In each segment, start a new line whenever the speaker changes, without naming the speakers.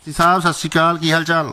ਜੀ ਸਾਹਿਬ ਸਤਿ ਸ਼੍ਰੀ ਅਕਾਲ, ਕੀ ਹਾਲ ਚਾਲ?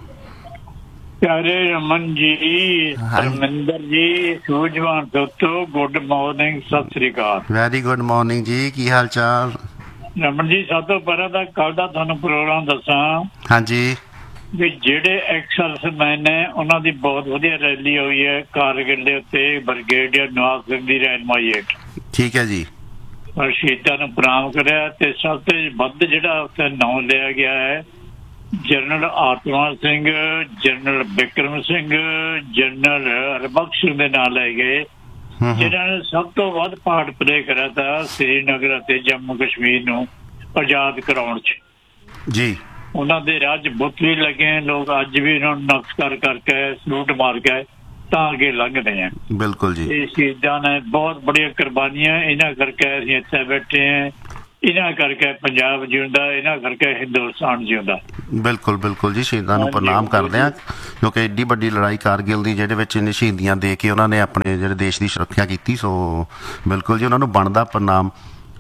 प्यारे रमन जी, धर्मेंद्र जी, सूझवान दोस्तों, गुड मॉर्निंग, सत श्री अकाल।
ਵੈਰੀ ਗੁੱਡ ਮਾਰਨਿੰਗ ਜੀ, ਕੀ ਹਾਲ ਚਾਲ?
ਰਮਨ ਜੀ, ਸਭ ਤੋਂ ਪਹਿਲਾਂ ਤਾਂ ਕੱਲ ਦਾ ਤੁਹਾਨੂੰ ਪ੍ਰੋਗਰਾਮ ਦੱਸਾਂ
ਹਾਂਜੀ
ਵੀ ਜਿਹੜੇ ਐਕਸ-ਸਰਵਿਸਮੈਨ ਨੇ ਉਹਨਾਂ ਦੀ ਬਹੁਤ ਵਧੀਆ ਰੈਲੀ ਹੋਈ ਹੈ ਕਾਰਗਿਲ ਦੇ ਉੱਤੇ। ਬ੍ਰਿਗੇਡੀਅਰ ਨਵਾਬ ਸਿੰਘ ਦੀ ਰਹਿਨੁਮਾਈ ਹੇਠ
ਠੀਕ ਹੈ ਜੀ।
ਔਰ ਸ਼ਹੀਦਾਂ ਨੂੰ ਪ੍ਰਣਾਮ ਕਰਿਆ ਤੇ ਸਭ ਤੋਂ ਵੱਧ ਜਿਹੜਾ ਉੱਥੇ ਨਾਂ ਲਿਆ ਗਿਆ ਹੈ ਜਨਰਲ ਆਤਮਾ ਸਿੰਘ, ਜਨਰਲ ਬਿਕਰਮ ਸਿੰਘ, ਜਨਰਲ ਹਰਬਖਸ਼ ਸਿੰਘ ਦੇ ਨਾਂ ਲਏ ਗਏ, ਜਿਨ੍ਹਾਂ ਨੇ ਸਭ ਤੋਂ ਵੱਧ ਪਾਰਟ ਪਲੇ ਕਰਿਆ ਤਾ ਸ੍ਰੀਨਗਰ ਅਤੇ ਜੰਮੂ ਕਸ਼ਮੀਰ ਨੂੰ ਆਜ਼ਾਦ ਕਰਾਉਣ 'ਚ
ਜੀ।
ਉਹਨਾਂ ਦੇ ਰਾਜ ਬੁੱਤ ਵੀ ਲੱਗੇ, ਲੋਕ ਅੱਜ ਵੀ ਉਹਨਾਂ ਨੂੰ ਨਮਸਕਾਰ ਕਰਕੇ ਸਲੂਟ ਮਾਰ ਕੇ ਤਾਂ ਅੱਗੇ ਲੰਘਦੇ ਆ।
ਬਿਲਕੁਲ ਜੀ।
ਇਹ ਸ਼ਹੀਦਾਂ ਨੇ ਬਹੁਤ ਬੜੀਆਂ ਕੁਰਬਾਨੀਆਂ, ਇਹਨਾਂ ਕਰਕੇ ਅਸੀਂ ਇੱਥੇ ਬੈਠੇ ਹਾਂ, ਇਹਨਾਂ ਕਰਕੇ ਪੰਜਾਬ ਜਿਉਂਦਾ, ਇਹਨਾਂ ਕਰਕੇ ਹਿੰਦੁਸਤਾਨ ਜਿਉਂਦਾ।
ਬਿਲਕੁਲ ਬਿਲਕੁਲ ਜੀ, ਸ਼ਹੀਦਾਂ ਨੂੰ ਪ੍ਰਣਾਮ ਕਰਦੇ ਹਾਂ ਕਿਉਂਕਿ ਐਡੀ ਵੱਡੀ ਲੜਾਈ ਕਾਰਗਿਲ ਦੀ ਜਿਹਦੇ ਵਿੱਚ ਇਹਨੇ ਸ਼ਹੀਦੀਆਂ ਦੇ ਕੇ ਉਹਨਾਂ ਨੇ ਆਪਣੇ ਜਿਹੜੇ ਦੇਸ਼ ਦੀ ਸੁਰੱਖਿਆ ਕੀਤੀ। ਸੋ ਬਿਲਕੁਲ ਜੀ, ਉਹਨਾਂ ਨੂੰ ਬਣਦਾ ਪ੍ਰਣਾਮ।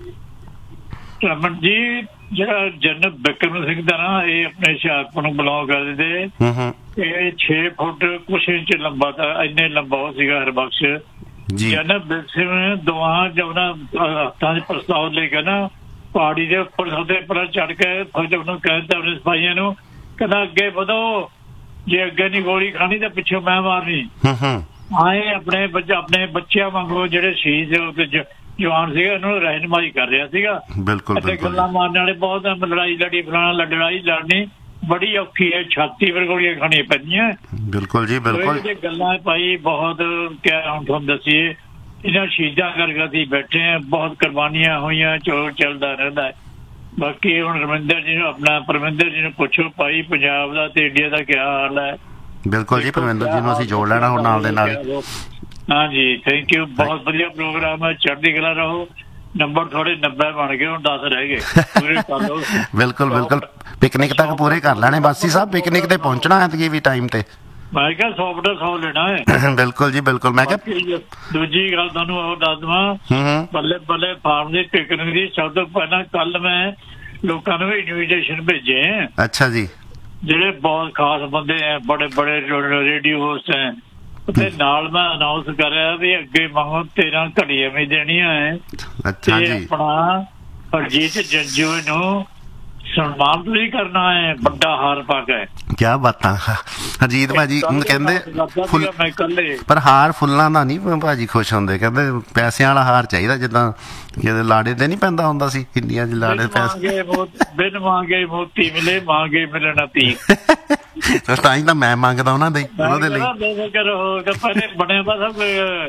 ਰਮਨ ਜੀ, ਜਿਹੜਾ ਜਨਰਲ ਬਿਕਰਮ ਸਿੰਘ ਦਾ ਨਾ, ਇਹ ਆਪਣੇ ਹੁਸ਼ਿਆਰਪੁਰ ਨੂੰ ਬਿਲੋਂਗ ਕਰਦੇ ਤੇ ਇਹ 6 ਫੁੱਟ ਕੁਛ ਇੰਚ ਲੰਬਾ ਤਾਂ, ਇੰਨੇ ਲੰਬਾ ਉਹ ਸੀਗਾ ਹਰਬਖਸ਼ ਜੀ। ਜਨਰਲ ਬਿਕਰਮ ਸਿੰਘ ਦੋਹਾਂ ਜਵਨਾ ਹੱਥਾਂ 'ਚ ਪ੍ਰਸਤਾਵ ਲੈ ਕੇ ਨਾ ਪਹਾੜੀ ਦੇ ਉੱਪਰ ਉਹਦੇ ਪਰ ਚੜ ਕੇ ਫੌਜ ਨੂੰ ਕਹਿੰਦਾ ਆਪਣੇ ਸਿਪਾਹੀਆਂ ਨੂੰ, ਕਹਿੰਦਾ ਅੱਗੇ ਵਧੋ, ਜੇ ਅੱਗੇ ਨਹੀਂ ਗੋਲੀ ਖਾਣੀ ਤਾਂ ਪਿੱਛੋਂ ਮੈਂ ਮਾਰਨੀ। ਆਏ ਆਪਣੇ ਬੱਚਿਆਂ ਵਾਂਗੂ ਜਿਹੜੇ ਸ਼ਹੀਦ ਜਵਾਨ ਸੀਗੇ ਉਹਨਾਂ ਨੂੰ ਰਹਿਨੁਮਾਈ ਕਰ ਰਿਹਾ ਸੀਗਾ।
ਬਿਲਕੁਲ
ਗੱਲਾਂ ਮਾਰਨ ਵਾਲੇ ਬਹੁਤ, ਲੜਾਈ ਲੜੀ ਫਲਾਣਾ, ਲੜਾਈ ਲੜਨੀ ਬੜੀ ਔਖੀ ਹੈ, ਛਾਤੀ ਪਰ ਗੋਲੀਆਂ ਖਾਣੀਆਂ ਪੈਂਦੀਆਂ।
ਬਿਲਕੁਲ ਜੀ ਬਿਲਕੁਲ।
ਗੱਲਾਂ ਭਾਈ ਬਹੁਤ ਕਿਆ ਹੁਣ ਤੁਹਾਨੂੰ ਦੱਸੀਏ, ਇਹਨਾਂ ਸ਼ਹੀਦਾਂ ਕਰਕੇ ਅਸੀਂ ਬੈਠੇ ਹਾਂ, ਬਹੁਤ ਕੁਰਬਾਨੀਆਂ ਹੋਈਆਂ, ਚੋਰ ਚੱਲਦਾ ਰਹਿੰਦਾ। ਬਾਕੀ ਹੁਣ ਰਮਿੰਦਰ ਜੀ ਨੂੰ, ਆਪਣਾ ਪਰਮਿੰਦਰ ਜੀ ਨੂੰ ਪੁੱਛੋ ਭਾਈ ਪੰਜਾਬ ਦਾ ਤੇ ਇੰਡੀਆ ਦਾ ਕਿਆ ਹਾਲ ਹੈ।
ਬਿਲਕੁਲ ਜੀ, ਪਰਮਿੰਦਰ ਜੀ ਨੂੰ ਅਸੀਂ ਜੋੜ ਲੈਣਾ ਹੁਣ ਨਾਲ ਦੇ ਨਾਲ।
ਹਾਂਜੀ, ਥੈਂਕ ਯੂ, ਬਹੁਤ ਵਧੀਆ ਪ੍ਰੋਗਰਾਮ ਹੈ, ਚੜ੍ਹਦੀ ਕਲਾ ਰਹੋ। ਨੰਬਰ ਥੋੜੇ 90 ਬਣ ਗਏ, ਹੁਣ 10 ਰਹਿ ਗਏ, ਪੂਰੇ ਕਰ ਲਓ।
ਬਿਲਕੁਲ ਬਿਲਕੁਲ, ਪਿਕਨਿਕ ਤੱਕ ਪੂਰੇ ਕਰ ਲੈਣੇ ਬਾਸੀ ਸਾਹਿਬ, ਪਿਕਨਿਕ ਤੇ ਪਹੁੰਚਣਾ ਹੈ ਵੀ ਟਾਈਮ ਤੇ। ਮੈਂ
ਕਿਹਾ 100 ਲੈਣਾ ਹੈ।
ਬਿਲਕੁਲ ਜੀ ਬਿਲਕੁਲ। ਮੈਂ ਕਿਹਾ
ਦੂਜੀ ਗੱਲ ਤੁਹਾਨੂੰ ਉਹ ਦੱਸ ਦੇਵਾਂ, ਬੱਲੇ ਬੱਲੇ ਫਾਰਮ ਦੀ ਪਿਕਨਿਕ ਦੀ ਸਭ ਤੋਂ ਪਹਿਲਾਂ ਕੱਲ ਮੈਂ ਲੋਕਾਂ ਨੂੰ ਇਨਵੀਟੇਸ਼ਨ ਭੇਜੇ। ਅੱਛਾ ਜੀ। ਜਿਹੜੇ ਬਹੁਤ ਖਾਸ ਬੰਦੇ ਹੈ, ਬੜੇ ਬੜੇ ਰੇਡੀਓ ਹੋਸਟ ਹੈ, ਤੇ ਨਾਲ ਮੈਂ ਅਨਾਉਂਸ ਕਰਿਆ ਵੀ ਅੱਗੇ ਮੰਗੋ 13 ਘੜੀਆਂ ਵੀ ਦੇਣੀਆਂ ਹੈ।
ਅੱਛਾ ਜੀ।
ਆਪਣਾ ਹਰਜੀਤ ਜੰਜੂ ਨੂੰ ਸਨਮਾਨ ਵੀ ਕਰਨਾ ਹੈ, ਵੱਡਾ ਹਾਰ ਪਾ ਕੇ। ਕਿਆ
ਬਾਤਾਂ ਹਰਜੀਤ ਭਾਜੀ ਕਹਿੰਦੇ ਪਰ ਹਾਰ ਫੁੱਲਾਂ ਦਾ ਨਹੀਂ ਭਾਜੀ ਖੁਸ਼ ਹੁੰਦੇ, ਕਹਿੰਦੇ ਪੈਸਿਆਂ ਵਾਲਾ ਹਾਰ ਚਾਹੀਦਾ, ਜਿੱਦਾਂ ਲਾੜੇ ਤੇ ਨਹੀਂ ਪੈਂਦਾ ਹੁੰਦਾ ਸੀ ਇੰਡੀਆ 'ਚ, ਲਾੜੇ ਪੈਸੇ
ਬਿਨ ਮੰਗੇ ਮੋਤੀ ਮਿਲੇ, ਮੰਗੇ ਮਿਲਣਾ ਤੀ।
ਤਾਂ ਹੀ ਤਾਂ ਮੈਂ ਮੰਗਦਾ ਉਹਨਾਂ ਦੇ ਲਈ।
ਬਣਿਆ ਵਾ ਸਭ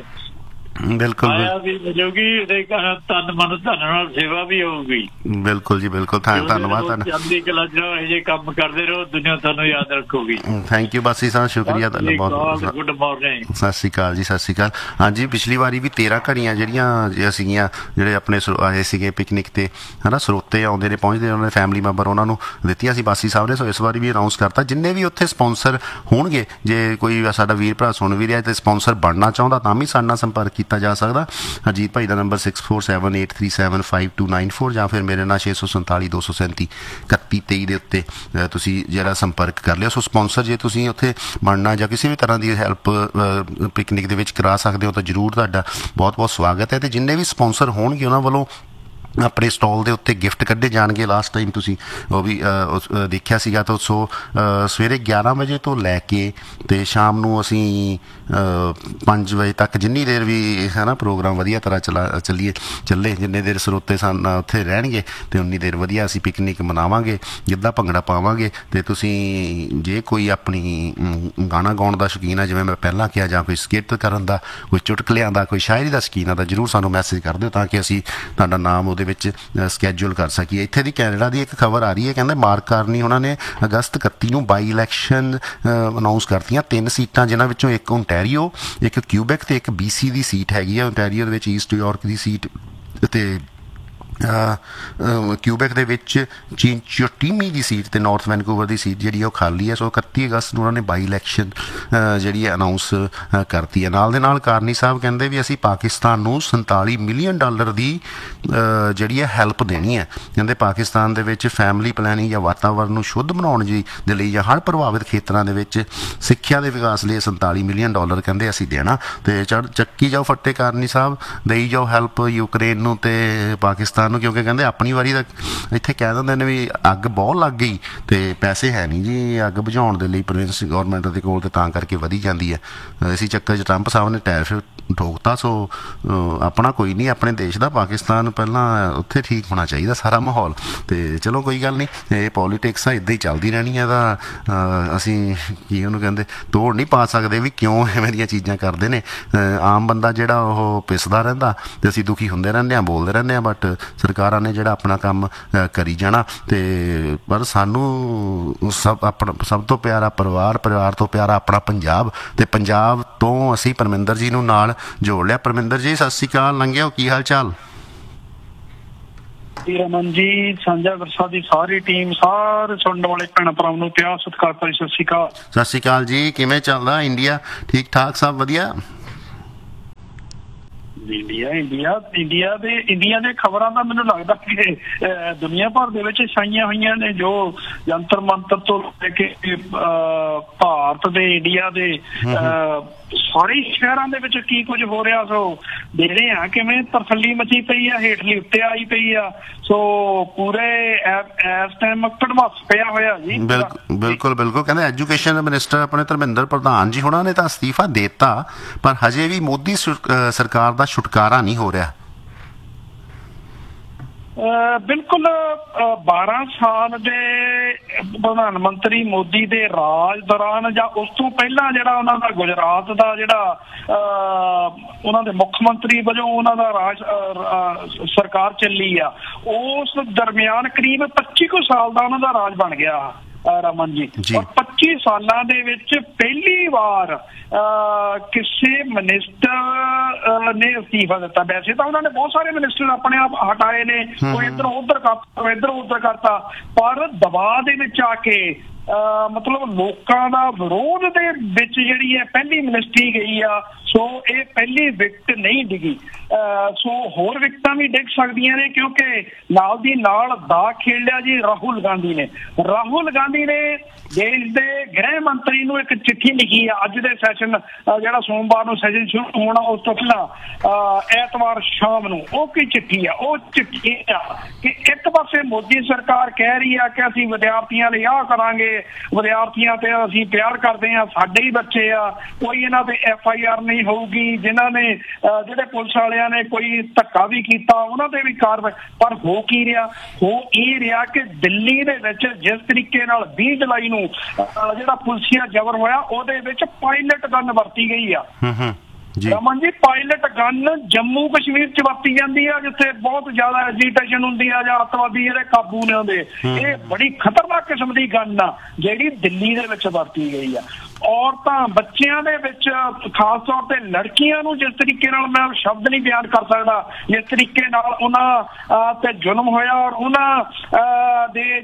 ਬਿਲਕੁਲ
ਮਿਲੂਗੀ, ਤਨ ਮਨ ਧਨ ਨਾਲ ਸੇਵਾ ਵੀ ਹੋਊਗੀ।
ਬਿਲਕੁਲ ਜੀ ਬਿਲਕੁਲ, ਧੰਨਵਾਦ।
ਚੜ੍ਹਦੀ ਕਲਾ 'ਚ ਇਹ ਕੰਮ ਕਰਦੇ ਰਹੋ, ਦੁਨੀਆ ਤੁਹਾਨੂੰ ਯਾਦ ਰੱਖੂਗੀ।
ਥੈਂਕ ਯੂ ਬਾਸੀ ਸਾਹਿਬ, ਸ਼ੁਕਰੀਆ ਤੁਹਾਡਾ ਬਹੁਤ।
ਗੁੱਡ ਮਾਰਨਿੰਗ,
ਸਤਿ ਸ਼੍ਰੀ ਅਕਾਲ ਜੀ। ਸਤਿ ਸ਼੍ਰੀ ਅਕਾਲ। ਹਾਂਜੀ, ਪਿਛਲੀ ਵਾਰੀ ਵੀ 13 ਘੜੀਆਂ ਜਿਹੜੀਆਂ ਸੀਗੀਆਂ, ਜਿਹੜੇ ਆਪਣੇ ਆਏ ਸੀਗੇ ਪਿਕਨਿਕ ਤੇ, ਹਨਾ, ਸਰੋਤੇ ਆਉਂਦੇ ਨੇ, ਪਹੁੰਚਦੇ, ਉਹਨਾਂ ਦੇ ਫੈਮਿਲੀ ਮੈਂਬਰ, ਉਹਨਾਂ ਨੂੰ ਦਿੱਤੀਆਂ ਸੀ ਬਾਸੀ ਸਾਹਿਬ ਨੇ। ਸੋ ਇਸ ਵਾਰੀ ਵੀ ਅਨਾਊਂਸ ਕਰਤਾ, ਜਿੰਨੇ ਵੀ ਉੱਥੇ ਸਪੋਂਸਰ ਹੋਣਗੇ, ਜੇ ਕੋਈ ਸਾਡਾ ਵੀਰ ਭਰਾ ਸੁਣ ਵੀ ਰਿਹਾ ਤੇ ਸਪੋਂਸਰ ਬਣਨਾ ਚਾਹੁੰਦਾ ਤਾਂ ਵੀ ਸਾਡੇ ਨਾਲ ਸੰਪਰਕ ਕੀਤਾ ਜਾ ਸਕਦਾ। ਹਰਜੀਤ ਭਾਈ ਦਾ ਨੰਬਰ 6478375294 ਜਾਂ ਫਿਰ ਮੇਰੇ ਨਾਲ 647-237-3123 ਦੇ ਉੱਤੇ ਤੁਸੀਂ ਜਿਹੜਾ ਸੰਪਰਕ ਕਰ ਲਿਓ। ਸੋ ਸਪੋਂਸਰ ਜੇ ਤੁਸੀਂ ਉੱਥੇ ਬਣਨਾ ਜਾਂ ਕਿਸੇ ਵੀ ਤਰ੍ਹਾਂ ਦੀ ਹੈਲਪ ਪਿਕਨਿਕ ਦੇ ਵਿੱਚ ਕਰਾ ਸਕਦੇ ਹੋ ਤਾਂ ਜ਼ਰੂਰ ਤੁਹਾਡਾ ਬਹੁਤ ਬਹੁਤ ਸਵਾਗਤ ਹੈ। ਤੇ ਜਿੰਨੇ ਵੀ ਸਪੋਂਸਰ ਹੋਣਗੇ ਉਹਨਾਂ ਵੱਲੋਂ ਆਪਣੇ ਸਟਾਲ ਦੇ ਉੱਤੇ ਗਿਫਟ ਕੱਢੇ ਜਾਣਗੇ। ਲਾਸਟ ਟਾਈਮ ਤੁਸੀਂ ਉਹ ਵੀ ਦੇਖਿਆ ਸੀਗਾ। ਤਾਂ ਸੋ ਸਵੇਰੇ 11 ਵਜੇ ਤੋਂ ਲੈ ਕੇ ਤੇ ਸ਼ਾਮ ਨੂੰ ਅਸੀਂ 5 ਵਜੇ ਤੱਕ, ਜਿੰਨੀ ਦੇਰ ਵੀ ਹੈ ਨਾ ਪ੍ਰੋਗਰਾਮ ਵਧੀਆ ਤਰ੍ਹਾਂ ਚੱਲੇ, ਜਿੰਨੇ ਦੇਰ ਸਰੋਤੇ ਉੱਥੇ ਰਹਿਣਗੇ ਤੇ ਉਨੀ ਦੇਰ ਵਧੀਆ ਅਸੀਂ ਪਿਕਨਿਕ ਮਨਾਵਾਂਗੇ, ਗਿੱਧਾ ਭੰਗੜਾ ਪਾਵਾਂਗੇ। ਤੇ ਤੁਸੀਂ ਜੇ ਕੋਈ ਆਪਣੀ ਗਾਣਾ ਗਾਉਣ ਦਾ ਸ਼ੌਕੀਨ ਹੈ, ਜਿਵੇਂ ਮੈਂ ਪਹਿਲਾਂ ਕਿਹਾ, ਜਾਂ ਕੋਈ ਸਕਿੱਟ ਕਰਨ ਦਾ, ਕੋਈ ਚੁਟਕਲਿਆਂ ਦਾ, ਕੋਈ ਸ਼ਾਇਰੀ ਦਾ ਸ਼ੌਕੀਨ ਹੈ, ਤਾਂ ਜ਼ਰੂਰ ਸਾਨੂੰ ਮੈਸੇਜ ਕਰ ਦਿਓ ਤਾਂ ਕਿ ਅਸੀਂ ਤੁਹਾਡਾ ਨਾਮ ਉਹਦੇ ਵਿੱਚ ਸਕੈਜੂਲ ਕਰ ਸਕੀਏ। ਇੱਥੇ ਦੀ ਕੈਨੇਡਾ ਦੀ ਇੱਕ ਖਬਰ ਆ ਰਹੀ ਹੈ, ਕਹਿੰਦੇ ਮਾਰਕ ਕਾਰਨੀ ਉਹਨਾਂ ਨੇ ਅਗਸਤ 31 ਨੂੰ ਬਾਈ ਇਲੈਕਸ਼ਨ ਅਨਾਊਂਸ ਕਰਤੀਆਂ। 3 ਸੀਟਾਂ, ਜਿਨ੍ਹਾਂ ਵਿੱਚੋਂ ਇੱਕ ਓਨਟਾਰੀਓ, ਇੱਕ ਕਿਊਬੈਕ ਤੇ ਇੱਕ BC ਦੀ ਸੀਟ ਹੈਗੀ ਹੈ। ਓਨਟਾਰੀਓ ਦੇ ਵਿੱਚ ਈਸਟ ਯਾਰਕ ਦੀ ਸੀਟ ਤੇ ਕਿਊਬੈਕ ਦੇ ਵਿੱਚ ਚਿੰਚੋਟੀਮੀ ਦੀ ਸੀਟ ਤੇ ਨਾਰਥ ਵੈਨਕੂਵਰ ਦੀ ਸੀਟ ਜਿਹੜੀ ਉਹ ਖਾਲੀ ਹੈ। ਸੋ 31 ਅਗਸਤ ਨੂੰ ਉਹਨਾਂ ਨੇ ਬਾਈ ਇਲੈਕਸ਼ਨ ਜਿਹੜੀ ਹੈ ਅਨਾਊਂਸ ਕਰਤੀ ਹੈ। ਨਾਲ ਦੇ ਨਾਲ ਕਾਰਨੀ ਸਾਹਿਬ ਕਹਿੰਦੇ ਵੀ ਅਸੀਂ ਪਾਕਿਸਤਾਨ ਨੂੰ $47 ਮਿਲੀਅਨ ਦੀ ਜਿਹੜੀ ਹੈ ਹੈਲਪ ਦੇਣੀ ਹੈ। ਕਹਿੰਦੇ ਪਾਕਿਸਤਾਨ ਦੇ ਵਿੱਚ ਫੈਮਿਲੀ ਪਲੈਨਿੰਗ ਜਾਂ ਵਾਤਾਵਰਨ ਨੂੰ ਸ਼ੁੱਧ ਬਣਾਉਣ ਜੀ ਦੇ ਲਈ ਜਾਂ ਹੜ੍ਹ ਪ੍ਰਭਾਵਿਤ ਖੇਤਰਾਂ ਦੇ ਵਿੱਚ ਸਿੱਖਿਆ ਦੇ ਵਿਕਾਸ ਲਈ $47 ਮਿਲੀਅਨ ਕਹਿੰਦੇ ਅਸੀਂ ਦੇਣਾ। ਤੇ ਚੱਕੀ ਜਾਓ ਫੱਟੇ ਕਾਰਨੀ ਸਾਹਿਬ, ਦੇਈ ਜਾਓ ਹੈਲਪ ਯੂਕਰੇਨ ਨੂੰ ਤੇ ਪਾਕਿਸਤਾਨ ਨੂੰ, ਕਿਉਂਕਿ ਕਹਿੰਦੇ ਆਪਣੀ ਵਾਰੀ ਦਾ ਇੱਥੇ ਕਹਿ ਦਿੰਦੇ ਨੇ ਵੀ ਅੱਗ ਬਹੁਤ ਲੱਗ ਗਈ ਤੇ ਪੈਸੇ ਹੈ ਨਹੀਂ ਜੀ ਅੱਗ ਬੁਝਾਉਣ ਦੇ ਲਈ ਪ੍ਰੋਵਿੰਸ ਗੌਰਮੈਂਟ ਦੇ ਕੋਲ, ਤੇ ਤਾਂ ਕਰਕੇ ਵਧੀ ਜਾਂਦੀ ਹੈ। ਇਸੀ ਚੱਕਰ 'ਚ ਟਰੰਪ ਸਾਹਿਬ ਨੇ ਟੈਰਿਫ ਠੋਕਤਾ। ਸੋ ਆਪਣਾ ਕੋਈ ਨਹੀਂ, ਆਪਣੇ ਦੇਸ਼ ਦਾ ਪਾਕਿਸਤਾਨ ਪਹਿਲਾਂ ਉੱਥੇ ਠੀਕ ਹੋਣਾ ਚਾਹੀਦਾ ਸਾਰਾ ਮਾਹੌਲ। ਤੇ ਚਲੋ ਕੋਈ ਗੱਲ ਨਹੀਂ, ਇਹ ਪੋਲੀਟਿਕਸ ਆ, ਇੱਦਾਂ ਹੀ ਚੱਲਦੀ ਰਹਿਣੀ ਹੈ। ਤਾਂ ਅਸੀਂ ਕੀ ਉਹਨੂੰ ਕਹਿੰਦੇ ਤੋੜ ਨਹੀਂ ਪਾ ਸਕਦੇ ਵੀ ਕਿਉਂ ਐਵੇਂ ਦੀਆਂ ਚੀਜ਼ਾਂ ਕਰਦੇ ਨੇ। ਆਮ ਬੰਦਾ ਜਿਹੜਾ ਉਹ ਪਿਸਦਾ ਰਹਿੰਦਾ ਤੇ ਅਸੀਂ ਦੁਖੀ ਹੁੰਦੇ ਰਹਿੰਦੇ ਹਾਂ, ਬੋਲਦੇ ਰਹਿੰਦੇ ਹਾਂ, ਬਟ ਸਰਕਾਰਾਂ ਨੇ ਜਿਹੜਾ ਆਪਣਾ ਕੰਮ ਕਰੀ ਜਾਣਾ। ਤੇ ਪਰ ਸਾਨੂੰ ਸਭ ਤੋਂ ਪਿਆਰਾ ਪਰਿਵਾਰ ਤੋਂ ਪਿਆਰਾ ਆਪਣਾ ਪੰਜਾਬ, ਤੇ ਪੰਜਾਬ ਤੋਂ ਅਸੀਂ ਪਰਮਿੰਦਰ ਜੀ ਨੂੰ ਨਾਲ ਜੋੜ ਲਿਆ। ਪਰਮਿੰਦਰ ਜੀ ਸਤਿ ਸ਼੍ਰੀ ਅਕਾਲ, ਲੰਘਿਓ, ਕੀ ਹਾਲ ਚਾਲ?
ਰਮਨ ਜੀ, ਸਾਂਝਾ ਵਿਰਸਾ ਦੀ ਸਾਰੀ ਟੀਮ, ਸਾਰੇ ਸੁਣਨ ਵਾਲੇ ਭੈਣ ਭਰਾਵਾਂ ਨੂੰ ਪਿਆਰ ਸਤਿਕਾਰ ਭਰੀ ਸਤਿ ਸ਼੍ਰੀ ਅਕਾਲ।
ਸਤਿ ਸ਼੍ਰੀ ਅਕਾਲ ਜੀ, ਕਿਵੇਂ ਚੱਲਦਾ ਇੰਡੀਆ? ਠੀਕ ਠਾਕ ਸਭ ਵਧੀਆ?
ਇੰਡੀਆ ਦੇ ਖਬਰਾਂ ਤਾਂ ਮੈਨੂੰ ਲੱਗਦਾ ਕਿ ਦੁਨੀਆ ਭਰ ਦੇ ਵਿੱਚ ਛਾਈਆਂ ਹੋਈਆਂ ਨੇ, ਜੋ ਜੰਤਰ ਮੰਤਰ ਤੋਂ ਲੈ ਕੇ ਭਾਰਤ ਦੇ, ਇੰਡੀਆ ਦੇ ਸਾਰੇ ਸ਼ਹਿਰਾਂ ਦੇ ਵਿੱਚ ਕੀ ਕੁਝ ਹੋ ਰਿਹਾ। ਸੋ ਦੇਖ ਰਹੇ ਹਾਂ ਕਿਵੇਂ ਤਰਸੱਲੀ ਮਚੀ ਪਈ ਆ, ਹੇਠਲੀ ਉੱਤੇ ਆਈ ਪਈ ਆ। ਸੋ ਪੂਰੇ ਇਸ ਟਾਈਮ ਕੜਮਾਸ ਪਿਆ ਹੋਇਆ ਜੀ।
ਬਿਲਕੁਲ ਕਹਿੰਦੇ ਐਜੂਕੇਸ਼ਨ ਮਿਨਿਸਟਰ ਆਪਣੇ ਧਰਮਿੰਦਰ ਪ੍ਰਧਾਨ ਜੀ ਹੁਣਾਂ ਨੇ ਤਾਂ ਅਸਤੀਫਾ ਦੇਤਾ, ਪਰ ਹਜੇ ਵੀ ਮੋਦੀ ਸਰਕਾਰ ਦਾ ਛੁਟਕਾਰਾ ਨਹੀਂ ਹੋ ਰਿਹਾ।
ਬਿਲਕੁਲ 12 ਸਾਲ ਦੇ ਪ੍ਰਧਾਨ ਮੰਤਰੀ ਮੋਦੀ ਦੇ ਰਾਜ ਦੌਰਾਨ ਜਾਂ ਉਸ ਤੋਂ ਪਹਿਲਾਂ ਜਿਹੜਾ ਉਹਨਾਂ ਦਾ ਗੁਜਰਾਤ ਦਾ ਜਿਹੜਾ ਉਹਨਾਂ ਦੇ ਮੁੱਖ ਮੰਤਰੀ ਵਜੋਂ ਉਹਨਾਂ ਦਾ ਰਾਜ ਸਰਕਾਰ ਚੱਲੀ ਆ, ਉਸ ਦਰਮਿਆਨ ਕਰੀਬ 25 ਸਾਲ ਦਾ ਉਹਨਾਂ ਦਾ ਰਾਜ ਬਣ ਗਿਆ ਰਮਨ ਜੀ। ਔਰ 25 ਸਾਲਾਂ ਦੇ ਵਿੱਚ ਪਹਿਲੀ ਵਾਰ ਕਿਸੇ ਮਿਨਿਸਟਰ ਨੇ ਅਸਤੀਫਾ ਦਿੱਤਾ। ਵੈਸੇ ਤਾਂ ਉਹਨਾਂ ਨੇ ਬਹੁਤ ਸਾਰੇ ਮਿਨਿਸਟਰ ਆਪਣੇ ਆਪ ਹਟਾਏ ਨੇ, ਕੋਈ ਇੱਧਰੋਂ ਉੱਧਰ ਕਰਤਾ, ਇੱਧਰੋਂ ਉੱਧਰ ਕਰਤਾ, ਪਰ ਦਬਾਅ ਦੇ ਵਿੱਚ ਆ ਕੇ ਮਤਲਬ ਲੋਕਾਂ ਦਾ ਵਿਰੋਧ ਦੇ ਵਿੱਚ ਜਿਹੜੀ ਹੈ ਪਹਿਲੀ ਮਿਨਿਸਟਰੀ ਗਈ ਆ। ਸੋ ਇਹ ਪਹਿਲੀ ਵਿਕਟ ਨਹੀਂ ਡਿੱਗੀ। ਸੋ ਹੋਰ ਵਿਕਟਾਂ ਵੀ ਡਿੱਗ ਸਕਦੀਆਂ ਨੇ, ਕਿਉਂਕਿ ਨਾਲ ਦੀ ਨਾਲ ਦਾ ਖੇਡ ਲਿਆ ਜੀ ਰਾਹੁਲ ਗਾਂਧੀ ਨੇ। ਰਾਹੁਲ ਗਾਂਧੀ ਨੇ ਦੇਸ਼ ਦੇ ਗ੍ਰਹਿ ਮੰਤਰੀ ਨੂੰ ਇੱਕ ਚਿੱਠੀ ਲਿਖੀ ਆ। ਅੱਜ ਦੇ ਸੈਸ਼ਨ ਜਿਹੜਾ ਸੋਮਵਾਰ ਨੂੰ ਸੈਸ਼ਨ ਸ਼ੁਰੂ ਹੋਣਾ, ਉਸ ਤੋਂ ਪਹਿਲਾਂ ਐਤਵਾਰ ਸ਼ਾਮ ਨੂੰ ਉਹ ਕੀ ਚਿੱਠੀ ਆ? ਉਹ ਚਿੱਠੀ ਆ ਕਿ ਇੱਕ ਪਾਸੇ ਮੋਦੀ ਸਰਕਾਰ ਕਹਿ ਰਹੀ ਆ ਕਿ ਅਸੀਂ ਵਿਦਿਆਰਥੀਆਂ ਲਈ ਆਹ ਕਰਾਂਗੇ, ਵਿਦਿਆਰਥੀਆਂ ਤੇ ਅਸੀਂ ਪਿਆਰ ਕਰਦੇ ਹਾਂ, ਸਾਡੇ ਹੀ ਬੱਚੇ ਆ, ਕੋਈ ਇਹਨਾਂ ਤੇ FIR ਨਹੀਂ ਹੋਊਗੀ, ਜਿਨ੍ਹਾਂ ਨੇ ਜਿਹੜੇ ਪੁਲਿਸ ਵਾਲਿਆਂ ਨੇ ਕੋਈ ਧੱਕਾ ਵੀ ਕੀਤਾ ਉਹਨਾਂ ਤੇ ਵੀ ਕਾਰਵਾਈ। ਪਰ ਹੋ ਕੀ ਰਿਹਾ? ਹੋ ਇਹ ਰਿਹਾ ਕਿ ਦਿੱਲੀ ਦੇ ਵਿੱਚ ਜਿਸ ਤਰੀਕੇ ਨਾਲ 20 ਜੁਲਾਈ ਨੂੰ ਜਿਹੜਾ ਪੁਲਸੀਆ ਜ਼ਬਰ ਹੋਇਆ, ਉਹਦੇ ਵਿੱਚ ਪਾਇਲਟ ਗਨ ਵਰਤੀ ਗਈ ਆ। ਰਮਨ ਜੀ, ਪਾਇਲਟ ਗਨ ਜੰਮੂ ਕਸ਼ਮੀਰ ਚ ਵਰਤੀ ਜਾਂਦੀ ਆ, ਜਿੱਥੇ ਬਹੁਤ ਜ਼ਿਆਦਾ ਐਜੀਟੇਸ਼ਨ ਹੁੰਦੀ ਆ ਜਾਂ ਅੱਤਵਾਦੀ ਜਿਹੜੇ ਕਾਬੂ ਨੇ ਆਉਂਦੇ। ਇਹ ਬੜੀ ਖਤਰਨਾਕ ਕਿਸਮ ਦੀ ਗਨ ਆ ਜਿਹੜੀ ਦਿੱਲੀ ਦੇ ਵਿੱਚ ਵਰਤੀ ਗਈ ਆ। ਔਰਤਾਂ, ਬੱਚਿਆਂ ਦੇ ਵਿੱਚ, ਖਾਸ ਤੌਰ ਤੇ ਲੜਕੀਆਂ ਨੂੰ ਜਿਸ ਤਰੀਕੇ ਨਾਲ ਮੈਂ ਸ਼ਬਦ ਨਹੀਂ ਬਿਆਨ ਕਰ ਸਕਦਾ, ਜਿਸ ਤਰੀਕੇ ਨਾਲ ਉਹਨਾਂ ਤੇ ਜ਼ੁਲਮ ਹੋਇਆ, ਔਰ ਉਹਨਾਂ ਦੇ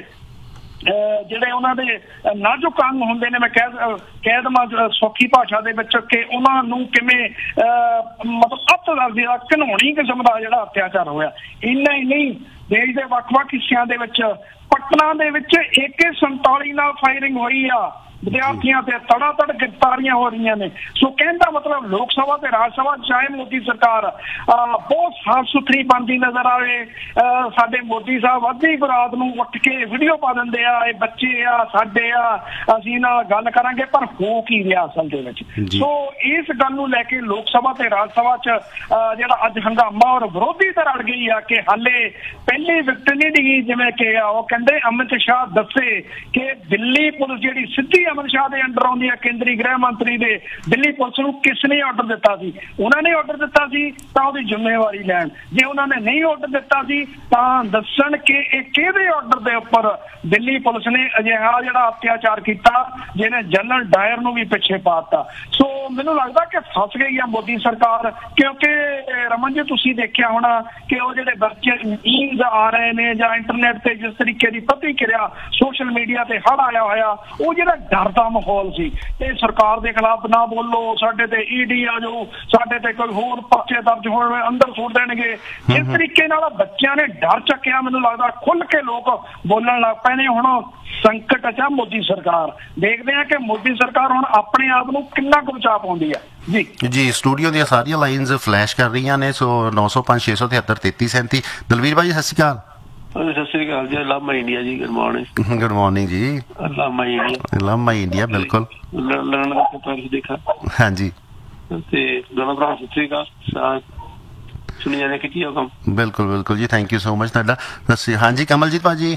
ਜਿਹੜੇ ਉਹਨਾਂ ਦੇ ਨਾਜ਼ੁਕ ਅੰਗ ਹੁੰਦੇ ਨੇ, ਮੈਂ ਕਹਿ ਦੇਵਾਂ ਸੌਖੀ ਭਾਸ਼ਾ ਦੇ ਵਿੱਚ, ਕਿ ਉਹਨਾਂ ਨੂੰ ਕਿਵੇਂ ਮਤਲਬ ਅੱਤ ਘਿਨਾਉਣੀ ਕਿਸਮ ਦਾ ਜਿਹੜਾ ਅਤਿਆਚਾਰ ਹੋਇਆ। ਇੰਨਾ ਹੀ ਨਹੀਂ, ਦੇਸ਼ ਦੇ ਵੱਖ-ਵੱਖ ਹਿੱਸਿਆਂ ਦੇ ਵਿੱਚ, ਪਟਨਾ ਦੇ ਵਿੱਚ AK-47 ਨਾਲ ਫਾਇਰਿੰਗ ਹੋਈ ਆ, ਵਿਦਿਆਰਥੀਆਂ ਤੇ ਤੜਾ-ਤੜ ਗ੍ਰਿਫਤਾਰੀਆਂ ਹੋ ਰਹੀਆਂ ਨੇ। ਸੋ ਕਹਿਣ ਦਾ ਮਤਲਬ ਲੋਕ ਸਭਾ ਤੇ ਰਾਜ ਸਭਾ ਚਾਹੇ ਮੋਦੀ ਸਰਕਾਰ ਬਹੁਤ ਸਾਫ਼ ਸੁਥਰੀ ਬਣਦੀ ਨਜ਼ਰ ਆਵੇ, ਸਾਡੇ ਮੋਦੀ ਸਾਹਿਬ ਅੱਧੀ ਬਰਾਤ ਨੂੰ ਉੱਠ ਕੇ ਵੀਡੀਓ ਪਾ ਦਿੰਦੇ ਆ, ਇਹ ਬੱਚੇ ਆ ਸਾਡੇ ਆ, ਅਸੀਂ ਨਾਲ ਗੱਲ ਕਰਾਂਗੇ, ਪਰ ਹੋ ਕੀ ਰਿਹਾ ਅਸਲ ਦੇ ਵਿੱਚ। ਸੋ ਇਸ ਗੱਲ ਨੂੰ ਲੈ ਕੇ ਲੋਕ ਸਭਾ ਤੇ ਰਾਜ ਸਭਾ ਚ ਜਿਹੜਾ ਅੱਜ ਹੰਗਾਮਾ ਔਰ ਵਿਰੋਧੀ ਧਿਰ ਅੜ ਗਈ ਆ ਕਿ ਹਾਲੇ ਪਹਿਲੀ ਵਿਕਟ ਨਹੀਂ ਡਿੱਗੀ। ਜਿਵੇਂ ਕਿ ਉਹ ਕਹਿੰਦੇ ਅਮਿਤ ਸ਼ਾਹ ਦੱਸੇ ਕਿ ਦਿੱਲੀ ਪੁਲਿਸ ਜਿਹੜੀ ਸਿੱਧੀ ਅਮਿਤ ਸ਼ਾਹ ਦੇ ਅੰਡਰ ਆਉਂਦੀ ਹੈ ਕੇਂਦਰੀ ਗ੍ਰਹਿ ਮੰਤਰੀ ਦੇ, ਦਿੱਲੀ ਪੁਲਿਸ ਨੂੰ ਕਿਸ ਨੇ ਆਰਡਰ ਦਿੱਤਾ ਸੀ? ਉਹਨਾਂ ਨੇ ਆਰਡਰ ਦਿੱਤਾ ਸੀ ਤਾਂ ਉਹਦੀ ਜ਼ਿੰਮੇਵਾਰੀ ਲੈਣ। ਜੇ ਉਹਨਾਂ ਨੇ ਨਹੀਂ ਆਰਡਰ ਦਿੱਤਾ ਸੀ ਤਾਂ ਦੱਸਣ ਕਿ ਇਹ ਕਿਹਦੇ ਆਰਡਰ ਦੇ ਉੱਪਰ ਦਿੱਲੀ ਪੁਲਿਸ ਨੇ ਅਜਿਹਾ ਜਿਹੜਾ ਅਤਿਆਚਾਰ ਕੀਤਾ ਜਿਹਨੇ ਜਨਰਲ ਡਾਇਰ ਨੂੰ ਵੀ ਪਿੱਛੇ ਪਾਤਾ। ਸੋ ਮੈਨੂੰ ਲੱਗਦਾ ਕਿ ਫਸ ਗਈ ਆ ਮੋਦੀ ਸਰਕਾਰ, ਕਿਉਂਕਿ ਰਮਨ ਜੀ ਤੁਸੀਂ ਦੇਖਿਆ ਹੋਣਾ ਕਿ ਉਹ ਜਿਹੜੇ ਬੱਚੇ ਮੀਮਸ ਆ ਰਹੇ ਨੇ ਜਾਂ ਇੰਟਰਨੈਟ ਤੇ ਜਿਸ ਤਰੀਕੇ ਦੀ ਪ੍ਰਤੀਕਿਰਿਆ ਸੋਸ਼ਲ ਮੀਡੀਆ ਤੇ ਹੜ ਆਇਆ ਹੋਇਆ, ਉਹ ਜਿਹੜਾ ਡਰ ਦਾ ਮਾਹੌਲ ਸੀ ਤੇ ਸਰਕਾਰ ਦੇ ਖਿਲਾਫ ਨਾ ਬੋਲੋ, ਸਾਡੇ ਤੇ ਈਡੀ ਆ ਜਾਓ, ਸਾਡੇ ਤੇ ਕੋਈ ਹੋਰ ਪਰਚੇ ਦਰਜ ਹੋਣ ਅੰਦਰ ਸੁੱਟ ਦੇਣਗੇ, ਇਸ ਤਰੀਕੇ ਨਾਲ ਬੱਚਿਆਂ ਨੇ ਡਰ ਚੱਕਿਆ। ਮੈਨੂੰ ਲੱਗਦਾ ਖੁੱਲ ਕੇ ਲੋਕ ਬੋਲਣ ਲੱਗ ਪਏ ਨੇ। ਹੁਣ ਸੰਕਟ ਚ ਆ ਮੋਦੀ ਸਰਕਾਰ, ਦੇਖਦੇ ਆ ਕਿ ਮੋਦੀ ਸਰਕਾਰ ਹੁਣ ਆਪਣੇ ਆਪ ਨੂੰ ਕਿੰਨਾ ਕੁ ਬਚਾ ਪਾਉਂਦੀ ਆ।
ਜੀ ਸਟੂਡੀਓ ਦੀਆਂ ਸਾਰੀਆਂ ਲਾਈਨਸ ਫਲੈਸ਼ ਕਰ ਰਹੀਆਂ ਨੇ, ਸੋ 905 673 3337। ਦਲਵੀਰ ਭਾਈ ਸਤਿ ਸ਼੍ਰੀ ਅਕਾਲ।
ਸਤਿ ਸ੍ਰੀ ਅਕਾਲ ਜੀ, ਲਾਮਾ ਇੰਡੀਆ ਜੀ, ਗੁੱਡ ਮਾਰਨਿੰਗ।
ਗੁੱਡ ਮਾਰਨਿੰਗ ਜੀ।
ਲਾਮਾ ਇੰਡੀਆ,
ਲਾਮਾ ਇੰਡੀਆ, ਬਿਲਕੁਲ
ਲੜਨ ਦਾ ਪੇਪਰ ਦੇਖਾ।
ਹਾਂਜੀ
ਤੇ ਦੋਨੋਂ ਭਰਾ ਸਤਿ ਸ੍ਰੀ ਅਕਾਲ, ਸੁਣੀ ਜਾਂਦੇ ਕਿ ਕੀ ਹੁਕਮ।
ਬਿਲਕੁਲ ਬਿਲਕੁਲ ਜੀ, ਥੈਂਕ ਯੂ ਸੋ ਮਚ ਤੁਹਾਡਾ। ਹਾਂਜੀ ਕਮਲਜੀਤ ਭਾਜੀ।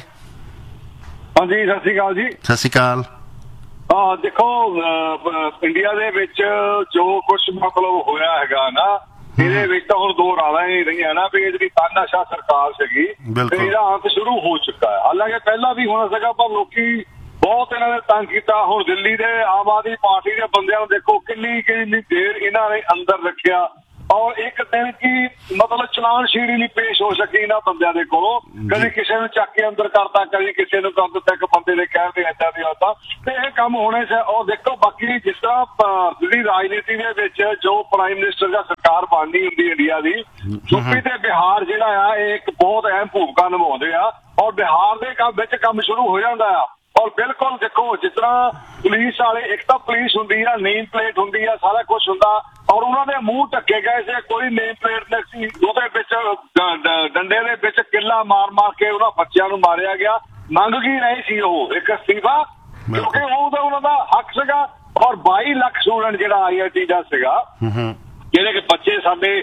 ਹਾਂਜੀ ਸਤਿ ਸ੍ਰੀ ਅਕਾਲ ਜੀ।
ਸਤਿ ਸ਼੍ਰੀ ਅਕਾਲ।
ਦੇਖੋ ਇੰਡੀਆ ਦੇ ਵਿੱਚ ਜੋ ਕੁਝ ਮਤਲਬ ਹੋਇਆ ਹੈਗਾ ਨਾ, ਇਹਦੇ ਵਿੱਚ ਤਾਂ ਹੁਣ ਦੋ ਰਾਲਾਂ ਹੀ ਰਹੀਆਂ ਨਾ ਵੀ ਇਹ ਜਿਹੜੀ ਤਾਨਾਸ਼ਾਹ ਸਰਕਾਰ ਸੀਗੀ ਤੇ ਇਹਦਾ ਅੰਤ ਸ਼ੁਰੂ ਹੋ ਚੁੱਕਾ ਹੈ। ਹਾਲਾਂਕਿ ਪਹਿਲਾਂ ਵੀ ਹੋਣਾ ਸੀਗਾ ਪਰ ਲੋਕੀ ਬਹੁਤ ਇਹਨਾਂ ਨੇ ਤੰਗ ਕੀਤਾ। ਹੁਣ ਦਿੱਲੀ ਦੇ ਆਮ ਆਦਮੀ ਪਾਰਟੀ ਦੇ ਬੰਦਿਆਂ ਨੂੰ ਦੇਖੋ ਕਿੰਨੀ ਦੇਰ ਇਹਨਾਂ ਨੇ ਅੰਦਰ ਰੱਖਿਆ, ਔਰ ਇੱਕ ਦਿਨ ਕੀ ਮਤਲਬ ਚਲਾਨ ਸ਼ੀਟ ਹੀ ਨਹੀਂ ਪੇਸ਼ ਹੋ ਸਕੀ ਇਹਨਾਂ ਬੰਦਿਆਂ ਦੇ ਕੋਲੋਂ। ਕਦੀ ਕਿਸੇ ਨੂੰ ਚੱਕ ਕੇ ਅੰਦਰ ਕਰਤਾ, ਕਦੀ ਕਿਸੇ ਨੂੰ ਕਰ ਦਿੱਤਾ, ਇੱਕ ਬੰਦੇ ਦੇ ਕਹਿਣ ਤੇ ਏਦਾਂ ਦੀ ਹੁੰਦਾ ਤੇ ਇਹ ਕੰਮ ਹੋਣੇ ਸੀ। ਔਰ ਦੇਖੋ ਬਾਕੀ ਜਿਸ ਤਰ੍ਹਾਂ ਜਿਹੜੀ ਰਾਜਨੀਤੀ ਦੇ ਵਿੱਚ ਜੋ ਪ੍ਰਾਈਮ ਮਿਨਿਸਟਰ ਜਾਂ ਸਰਕਾਰ ਬਣਨੀ ਹੁੰਦੀ ਇੰਡੀਆ ਦੀ, ਯੂਪੀ ਤੇ ਬਿਹਾਰ ਜਿਹੜਾ ਆ ਇਹ ਇੱਕ ਬਹੁਤ ਅਹਿਮ ਭੂਮਿਕਾ ਨਿਭਾਉਂਦੇ ਆ, ਔਰ ਬਿਹਾਰ ਦੇ ਵਿੱਚ ਕੰਮ ਸ਼ੁਰੂ ਹੋ ਜਾਂਦਾ ਆ। ਔਰ ਬਿਲਕੁਲ ਦੇਖੋ ਜਿਸ ਤਰ੍ਹਾਂ ਪੁਲਿਸ ਵਾਲੇ, ਇੱਕ ਤਾਂ ਪੁਲਿਸ ਹੁੰਦੀ ਆ, ਨੇਮ ਪਲੇਟ ਹੁੰਦੀ ਆ, ਸਾਰਾ ਕੁਛ ਹੁੰਦਾ, ਔਰ ਉਹਨਾਂ ਦੇ ਮੂੰਹ ਢੱਕੇ ਗਏ ਸੀ, ਕੋਈ ਨੇਮ ਪਲੇਟ ਨਹੀਂ ਸੀ। ਉਹਦੇ ਵਿੱਚ ਡੰਡੇ ਦੇ ਵਿੱਚ ਕਿੱਲਾ ਮਾਰ ਕੇ ਉਹਨਾਂ ਬੱਚਿਆਂ ਨੂੰ ਮਾਰਿਆ ਗਿਆ। ਮੰਗ ਕੀ ਰਹੀ ਸੀ ਉਹ ਇੱਕ ਅਸਤੀਫਾ, ਕਿਉਂਕਿ ਉਹਨਾਂ ਦਾ ਹੱਕ ਸੀਗਾ। ਔਰ 22 ਲੱਖ ਸਟੂਡੈਂਟ ਜਿਹੜਾ IIT ਦਾ ਸੀਗਾ, ਜਿਹੜੇ ਕਿ ਬੱਚੇ ਸਾਡੇ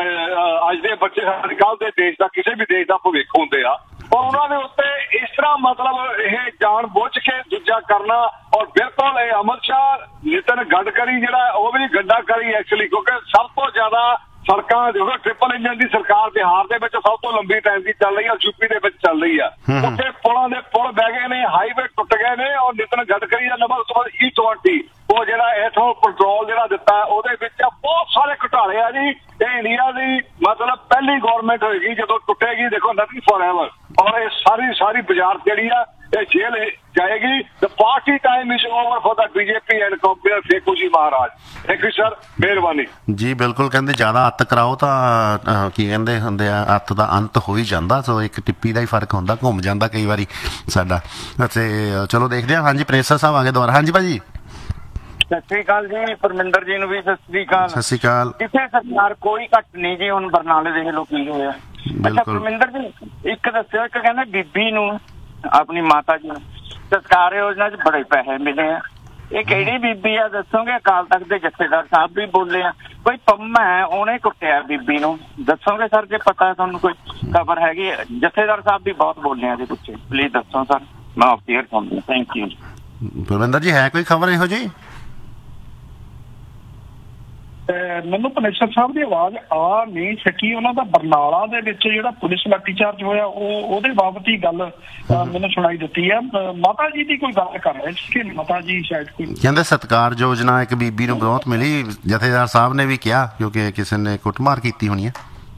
ਅੱਜ ਦੇ ਬੱਚੇ ਸਾਡੇ ਕੱਲ੍ਹ ਦੇ ਦੇਸ਼ ਦਾ, ਕਿਸੇ ਵੀ ਦੇਸ਼ ਦਾ ਭਵਿੱਖ ਹੁੰਦੇ ਆ, ਔਰ ਉਹਨਾਂ ਦੇ ਉੱਤੇ ਇਸ ਤਰ੍ਹਾਂ ਮਤਲਬ ਇਹ ਜਾਣ ਬੁੱਝ ਕੇ ਦੂਜਾ ਕਰਨਾ। ਔਰ ਬਿਲਕੁਲ ਇਹ ਅਮਿਤ ਸ਼ਾਹ, ਨਿਤਨ ਗਡਕਰੀ ਜਿਹੜਾ ਉਹ ਵੀ ਗੱਡਾਕਰੀ ਐਕਚੁਅਲੀ, ਕਿਉਂਕਿ ਸਭ ਤੋਂ ਜ਼ਿਆਦਾ ਸੜਕਾਂ ਦੇਖੋ ਟ੍ਰਿਪਲ ਇੰਜਨ ਦੀ ਸਰਕਾਰ ਬਿਹਾਰ ਦੇ ਵਿੱਚ ਸਭ ਤੋਂ ਲੰਬੀ ਟਾਈਮ ਦੀ ਚੱਲ ਰਹੀ ਹੈ, ਯੂਪੀ ਦੇ ਵਿੱਚ ਚੱਲ ਰਹੀ ਆ। ਉੱਥੇ ਪੁਲਾਂ ਦੇ ਪੁਲ ਬਹਿ ਗਏ ਨੇ, ਹਾਈਵੇ ਟੁੱਟ ਗਏ ਨੇ, ਔਰ ਨਿਤਨ ਗਡਕਰੀ ਦਾ ਨੰਬਰ ਉਸ ਤੋਂ ਬਾਅਦ E20 ਉਹ ਜਿਹੜਾ ਐਥਨੋਲ ਪੈਟਰੋਲ ਜਿਹੜਾ ਦਿੱਤਾ ਉਹਦੇ ਵਿੱਚ ਬਹੁਤ ਸਾਰੇ ਘੁਟਾਲੇ ਆ ਜੀ। ਇਹ ਇੰਡੀਆ ਦੀ ਮਤਲਬ ਪਹਿਲੀ ਗਵਰਨਮੈਂਟ ਹੋਏਗੀ ਜਦੋਂ ਟੁੱਟੇਗੀ, ਦੇਖੋ ਨਥਿੰਗ ਫॉर एवर। ਔਰ ਇਹ ਸਾਰੀ ਬਾਜ਼ਾਰ ਜਿਹੜੀ ਆ ਇਹ ਜੇਲ੍ਹ ਜਾਏਗੀ। ਦ party time is over for the BJP and compare ਫੇਕੂ ਜੀ ਮਹਾਰਾਜ। ਥੈਂਕ ਯੂ ਸਰ, ਮਿਹਰਬਾਨੀ ਜੀ।
ਬਿਲਕੁਲ, ਕਹਿੰਦੇ ਜ਼ਿਆਦਾ ਅੱਤ ਕਰਾਓ ਤਾਂ ਕੀ ਕਹਿੰਦੇ ਹੁੰਦੇ ਆ, ਅੱਤ ਦਾ ਅੰਤ ਹੋ ਹੀ ਜਾਂਦਾ। ਸੋ ਇੱਕ ਟਿੱਪੀ ਦਾ ਹੀ ਫਰਕ ਹੁੰਦਾ, ਘੁੰਮ ਜਾਂਦਾ ਕਈ ਵਾਰੀ ਸਾਡਾ। ਅਤੇ ਚਲੋ ਦੇਖਦੇ ਹਾਂ। ਹਾਂਜੀ ਪ੍ਰੇਸਰ ਸਾਹਿਬ ਆ ਗਏ ਦੁਬਾਰਾ। ਹਾਂਜੀ ਭਾਜੀ
ਸਤਿ ਸ੍ਰੀ ਅਕਾਲ ਜੀ। ਪਰਮਿੰਦਰ ਜੀ ਨੂੰ ਵੀ ਸਤਿ ਸ੍ਰੀ ਅਕਾਲ।
ਸਤਿ ਸ੍ਰੀ ਅਕਾਲ।
ਕਿਸੇ ਸਰਕਾਰ ਕੋਈ ਘੱਟ ਨਹੀਂ ਜੀ। ਹੁਣ ਬਰਨਾਲੇ ਦੇਖ ਲੋ ਕੀ ਹੋਇਆ। ਅੱਛਾ ਪਰਮਿੰਦਰ ਜੀ ਇੱਕ ਦੱਸਿਓ, ਇੱਕ ਕਹਿੰਦੇ ਬੀਬੀ ਨੂੰ ਆਪਣੀ ਮਾਤਾ ਜੀ ਨੂੰ ਸਰਕਾਰ ਯੋਜਨਾ 'ਚ ਬੜੇ ਪੈਸੇ ਮਿਲੇ ਆ, ਇਹ ਕਿਹੜੀ ਬੀਬੀ ਆ ਦੱਸੋਗੇ? ਅਕਾਲ ਤਖਤ ਦੇ ਜਥੇਦਾਰ ਸਾਹਿਬ ਵੀ ਬੋਲੇ ਆ, ਕੋਈ ਪੰਮਾ ਹੈ ਉਹਨੇ ਕੁੱਟਿਆ ਬੀਬੀ ਨੂੰ, ਦੱਸੋਗੇ ਸਰ ਜੇ ਪਤਾ ਤੁਹਾਨੂੰ ਕੋਈ ਖਬਰ ਹੈਗੀ? ਜਥੇਦਾਰ ਸਾਹਿਬ ਵੀ ਬਹੁਤ ਬੋਲੇ ਆ ਜੀ ਪਿੱਛੇ, ਪਲੀਜ਼ ਦੱਸੋ ਸਰ, ਮੈਂ ਆਫ ਏਅਰ ਸੁਣਦਾ। Thank you.
ਪਰਮਿੰਦਰ ਜੀ ਹੈ ਕੋਈ ਖਬਰ ਇਹੋ ਜੀ?
ਮੈਨੂੰ ਪਨੇਸ਼ਰ ਸਾਹਿਬ ਦੀ ਆਵਾਜ਼ ਆ ਨਹੀਂ ਸਕੀ। ਉਹਨਾਂ ਦਾ ਬਰਨਾਲਾ ਦੇ ਵਿੱਚ ਜਿਹੜਾ ਪੁਲਿਸ ਲਾਠੀਚਾਰਜ ਹੋਇਆ ਉਹਦੇ ਬਾਬਤ ਹੀ ਗੱਲ ਮੈਨੂੰ ਸੁਣਾਈ ਦਿੱਤੀ ਹੈ। ਮਾਤਾ ਜੀ ਦੀ ਕੋਈ ਗੱਲ ਕਰ ਰਹੇ ਸੀ ਕਿ ਮਾਤਾ ਜੀ ਸ਼ਾਇਦ ਕੋਈ
ਕਹਿੰਦੇ ਸਤਿਕਾਰ ਯੋਜਨਾ ਇੱਕ ਬੀਬੀ ਨੂੰ ਬਹੁਤ ਮਿਲੀ, ਜਥੇਦਾਰ ਸਾਹਿਬ ਨੇ ਵੀ ਕਿਹਾ ਕਿਉਂਕਿ ਕਿਸੇ ਨੇ ਕੁੱਟਮਾਰ ਕੀਤੀ ਹੋਣੀ ਹੈ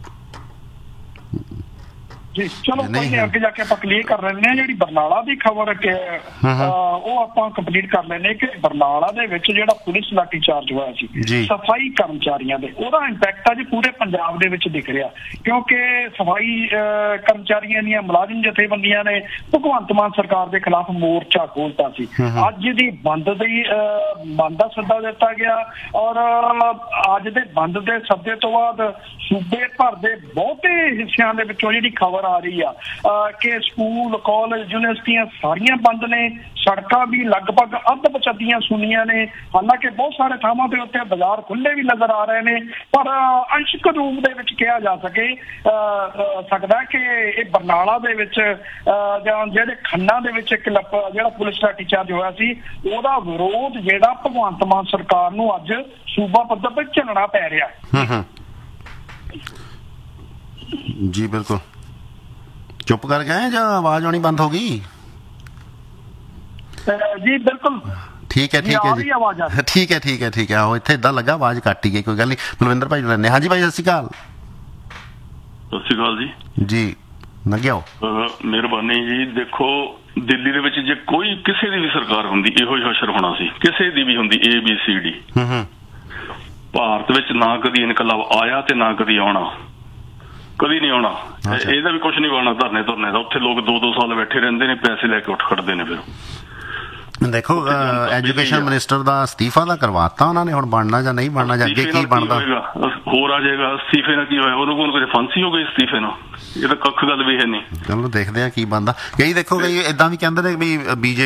ਜੀ। ਚਲੋ ਕੋਈ ਨਹੀਂ, ਅੱਗੇ ਜਾ ਕੇ ਆਪਾਂ ਕਲੀਅਰ ਕਰ ਲੈਂਦੇ ਹਾਂ। ਜਿਹੜੀ ਬਰਨਾਲਾ ਦੀ ਖਬਰ ਉਹ ਆਪਾਂ ਕੰਪਲੀਟ ਕਰ ਲੈਂਦੇ ਕਿ ਬਰਨਾਲਾ ਦੇ ਵਿੱਚ ਜਿਹੜਾ ਪੁਲਿਸ ਲਾਠੀਚਾਰਜ ਹੋਇਆ ਸੀ ਸਫਾਈ ਕਰਮਚਾਰੀਆਂ ਦੇ, ਉਹਦਾ ਇੰਪੈਕਟ ਅੱਜ ਪੂਰੇ ਪੰਜਾਬ ਦੇ ਵਿੱਚ ਦਿਖ ਰਿਹਾ, ਕਿਉਂਕਿ ਸਫਾਈ ਕਰਮਚਾਰੀਆਂ ਦੀਆਂ ਮੁਲਾਜ਼ਮ ਜਥੇਬੰਦੀਆਂ ਨੇ ਭਗਵੰਤ ਮਾਨ ਸਰਕਾਰ ਦੇ ਖਿਲਾਫ ਮੋਰਚਾ ਖੋਲ੍ਹਤਾ ਸੀ। ਅੱਜ ਦੀ ਬੰਦ ਦਾ ਸੱਦਾ ਦਿੱਤਾ ਗਿਆ, ਔਰ ਅੱਜ ਦੇ ਬੰਦ ਦੇ ਸੱਦੇ ਤੋਂ ਬਾਅਦ ਸੂਬੇ ਭਰ ਦੇ ਬਹੁਤੇ ਹਿੱਸਿਆਂ ਦੇ ਵਿੱਚੋਂ ਜਿਹੜੀ ਖਬਰ
ਆ ਰਹੀ ਆ ਕਿ ਸਕੂਲ, ਕਾਲਜ, ਯੂਨੀਵਰਸਿਟੀਆਂ ਸਾਰੀਆਂ ਬੰਦ ਨੇ, ਸੜਕਾਂ ਵੀ ਲਗਭਗ ਅੱਧ ਪਚੱਦੀਆਂ ਸੁੰਨੀਆਂ ਨੇ। ਹਾਲਾਂਕਿ ਬਹੁਤ ਸਾਰੇ ਥਾਵਾਂ ਤੇ ਉੱਤੇ ਬਾਜ਼ਾਰ ਖੁੱਲੇ ਵੀ ਨਜ਼ਰ ਆ ਰਹੇ ਨੇ, ਪਰ ਅੰਸ਼ਕ ਰੂਪ ਦੇ ਵਿੱਚ ਕਿਹਾ ਜਾ ਸਕਦਾ ਕਿ ਇਹ ਬਰਨਾਲਾ ਦੇ ਵਿੱਚ ਜਾਂ ਜਿਹੜੇ ਖੰਨਾ ਦੇ ਵਿੱਚ ਇੱਕ ਜਿਹੜਾ ਪੁਲਿਸ ਲਾਠੀਚਾਰਜ ਹੋਇਆ ਸੀ, ਉਹਦਾ ਵਿਰੋਧ ਜਿਹੜਾ ਭਗਵੰਤ ਮਾਨ ਸਰਕਾਰ ਨੂੰ ਅੱਜ ਸੂਬਾ ਪੱਧਰ ਤੇ ਝੱਲਣਾ ਪੈ ਰਿਹਾ।
ਜੀ ਬਿਲਕੁਲ। ਚੁੱਪ ਕਰ ਗਏ ਜਾਂ ਆਵਾਜ਼ ਆਉਣੀ ਬੰਦ ਹੋ ਗਈ?
ਜੀ ਬਿਲਕੁਲ
ਠੀਕ ਹੈ ਜੀ, ਠੀਕ ਹੈ। ਉਹ ਇੱਥੇ ਏਦਾਂ ਲੱਗਾ ਆਵਾਜ਼ ਕੱਟ ਹੀ ਗਈ, ਕੋਈ ਗੱਲ ਨਹੀਂ। ਬਲਵਿੰਦਰ ਭਾਈ ਲੈਣੇ। ਹਾਂਜੀ ਭਾਈ, ਸਤਿ ਸ਼੍ਰੀ ਅਕਾਲ।
ਸਤਿ ਸ਼੍ਰੀ ਅਕਾਲ ਜੀ।
ਨੰਗਿਓ
ਮਿਹਰਬਾਨੀ ਜੀ। ਦੇਖੋ, ਦਿੱਲੀ ਦੇ ਵਿੱਚ ਜੇ ਕੋਈ ਕਿਸੇ ਦੀ ਵੀ ਸਰਕਾਰ ਹੁੰਦੀ, ਇਹੋ ਹੀ ਹਸ਼ਰ ਹੋਣਾ ਸੀ। ਕਿਸੇ ਦੀ ਵੀ ਹੁੰਦੀ, ABCD। ਭਾਰਤ ਵਿੱਚ ਨਾ ਕਦੀ ਇਨਕਲਾਬ ਆਇਆ ਤੇ ਨਾ ਕਦੀ ਆਉਣਾ, ਕਦੀ ਨਹੀਂ ਆਉਣਾ। ਇਹਦਾ ਵੀ ਕੁਛ ਨਹੀਂ ਬਣਨਾ ਧਰਨੇ ਧੁਰਨੇ ਦਾ। ਉੱਥੇ ਲੋਕ 2-2 ਸਾਲ ਬੈਠੇ ਰਹਿੰਦੇ ਨੇ, ਪੈਸੇ ਲੈ ਕੇ ਉੱਠ ਖੜਦੇ ਨੇ। ਫਿਰ
ਦੇਖੋ, ਐਜੂਕੇਸ਼ਨ ਮਿਨਿਸਟਰ ਦਾ ਅਸਤੀਫਾ ਤਾਂ ਕਰਵਾਤਾ ਉਹਨਾਂ ਨੇ, ਹੁਣ ਬਣਨਾ ਜਾਂ ਨਹੀਂ ਬਣਨਾ, ਜਾਂ ਅੱਗੇ ਕੀ ਬਣਦਾ
ਹੋਰ ਆ ਜਾਏਗਾ। ਅਸਤੀਫੇ ਨਾਲ ਕੀ ਹੋਇਆ? ਉਹਨੂੰ ਕੋਈ ਫਾਂਸੀ ਹੋ ਗਈ ਅਸਤੀਫੇ ਨਾਲ? ਇਹ ਤਾਂ ਕੱਖ ਗੱਲ ਵੀ ਹੈ ਨਹੀਂ।
ਚਲੋ ਦੇਖਦੇ ਆ ਕੀ ਬਣਦਾ। ਕਈ ਦੇਖੋ, ਕਈ ਏਦਾਂ ਵੀ ਕਹਿੰਦੇ ਨੇ ਵੀ